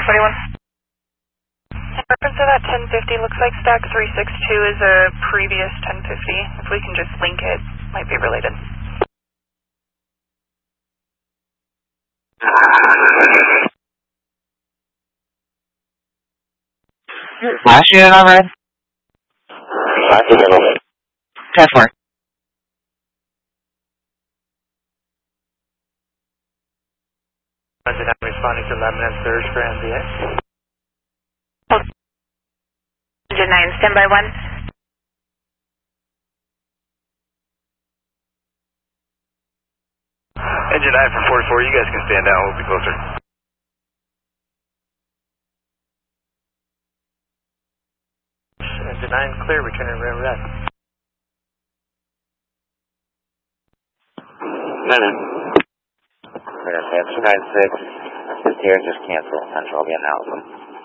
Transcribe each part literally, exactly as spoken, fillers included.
twenty-one. In reference to that ten fifty, looks like stack three six two is a previous ten fifty. If we can just link it, might be related. Flash unit on red. Flash unit on red. ten four. I'm responding to eleven and surge for M B A. Engine nine, stand by one. Engine nine for forty-four, you guys can stand down, we'll be closer. Engine nine clear, returning rear red. No, no. We're going to have two nine six, this here, just cancel, central, I'll be an outcome.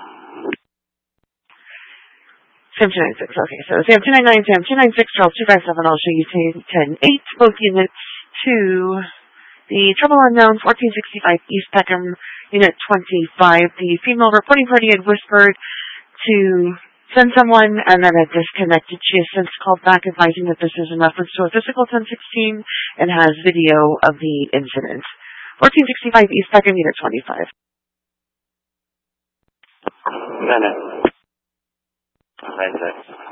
Sam two nine six, okay, so Sam two nine nine, Sam two nine six, Charles two five seven, I'll show you ten eight, both units to the Trouble Unknown, fourteen sixty-five East Peckham, Unit twenty-five. The female reporting party had whispered to send someone, and then had disconnected. She has since called back advising that this is in reference to a physical ten sixteen and has video of the incident. fourteen sixty-five East Peckham, Unit twenty-five. No, no. nine six.